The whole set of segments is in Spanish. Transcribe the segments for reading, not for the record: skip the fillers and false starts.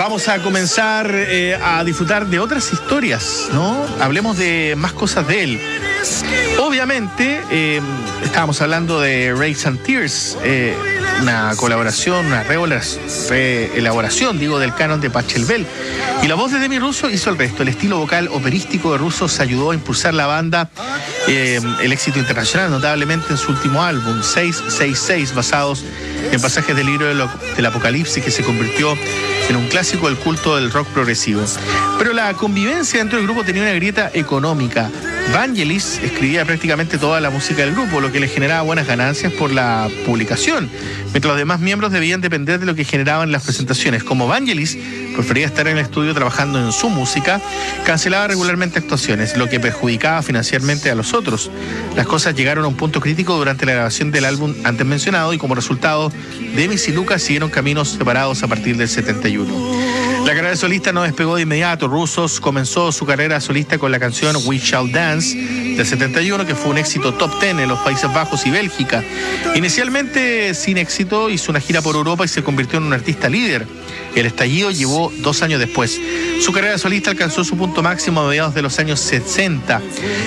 Vamos a comenzar a disfrutar de otras historias, ¿no? Hablemos de más cosas de él. Obviamente, estábamos hablando de Race and Tears, una colaboración, una reelaboración, del canon de Pachelbel. Y la voz de Demi Russo hizo el resto. El estilo vocal operístico de Russo se ayudó a impulsar la banda, el éxito internacional, notablemente en su último álbum, 666, basados en pasajes del libro del Apocalipsis, que se convirtió en un clásico del culto del rock progresivo. Pero la convivencia dentro del grupo tenía una grieta económica. Vangelis escribía prácticamente toda la música del grupo, lo que le generaba buenas ganancias por la publicación, mientras los demás miembros debían depender de lo que generaban las presentaciones. Como Vangelis prefería estar en el estudio trabajando en su música, cancelaba regularmente actuaciones, lo que perjudicaba financieramente a los otros. Las cosas llegaron a un punto crítico durante la grabación del álbum antes mencionado, y como resultado, Demis y Lucas siguieron caminos separados a partir del 71. La carrera solista no despegó de inmediato. Russo comenzó su carrera solista con la canción We Shall Dance del 71, que fue un éxito top 10 en los Países Bajos y Bélgica. Inicialmente sin éxito, hizo una gira por Europa y se convirtió en un artista líder. El estallido llegó 2 años después. Su carrera solista alcanzó su punto máximo a mediados de los años 70,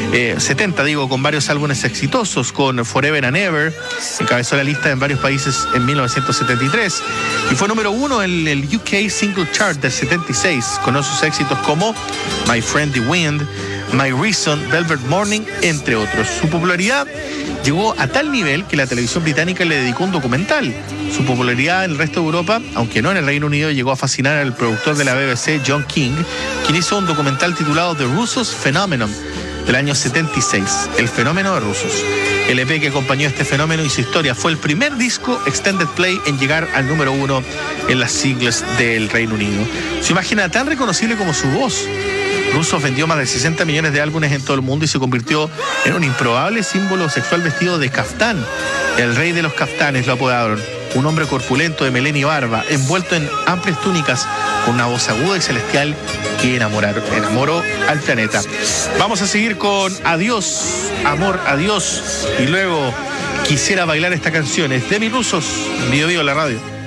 con varios álbumes exitosos, con Forever and Ever, encabezó la lista en varios países en 1973 y fue número 1 en el UK Single Chart del 76, con otros éxitos como My Friend the Wind, My Reason, Velvet Morning, entre otros. Su popularidad llegó a tal nivel que la televisión británica le dedicó un documental. Su popularidad en el resto de Europa, aunque no en el Reino Unido, llegó a fascinar al productor de la BBC, John King, quien hizo un documental titulado The Russos Phenomenon, del año 76, El fenómeno de Russos. El EP que acompañó este fenómeno y su historia fue el primer disco extended play en llegar al número 1 en las siglas del Reino Unido. Su imagen era tan reconocible como su voz. Russo vendió más de 60 millones de álbumes en todo el mundo y se convirtió en un improbable símbolo sexual vestido de kaftán. El rey de los kaftanes lo apodaron. Un hombre corpulento de melena y barba, envuelto en amplias túnicas, con una voz aguda y celestial que enamoró al planeta. Vamos a seguir con Adiós, Amor, Adiós, y luego Quisiera Bailar esta canción. Es Demi Russo, Bio Bio, la radio.